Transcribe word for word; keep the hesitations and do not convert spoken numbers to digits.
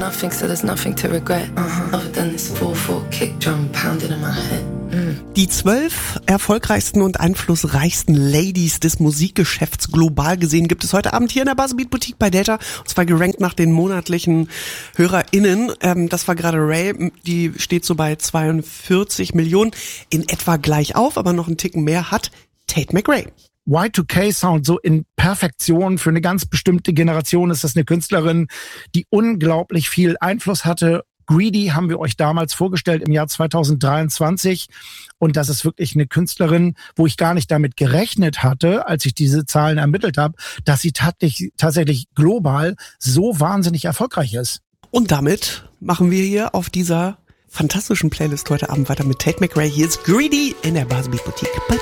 nothing, so there's nothing to regret. Uh-huh. Other than this four four kick drum pounding in my head. Die zwölf erfolgreichsten und einflussreichsten Ladies des Musikgeschäfts global gesehen gibt es heute Abend hier in der Buzzbeat Boutique bei Delta. Und zwar gerankt nach den monatlichen HörerInnen. Ähm, das war gerade Ray, die steht so bei zweiundvierzig Millionen, in etwa gleich auf, aber noch einen Ticken mehr hat Tate McRae. Y zwei K-Sound so in Perfektion. Für eine ganz bestimmte Generation ist das eine Künstlerin, die unglaublich viel Einfluss hatte. Greedy haben wir euch damals vorgestellt im Jahr zweitausenddreiundzwanzig. Und das ist wirklich eine Künstlerin, wo ich gar nicht damit gerechnet hatte, als ich diese Zahlen ermittelt habe, dass sie tatsächlich, tatsächlich global so wahnsinnig erfolgreich ist. Und damit machen wir hier auf dieser fantastischen Playlist heute Abend weiter mit Tate McRae. Hier ist Greedy in der Buzzbeat Boutique.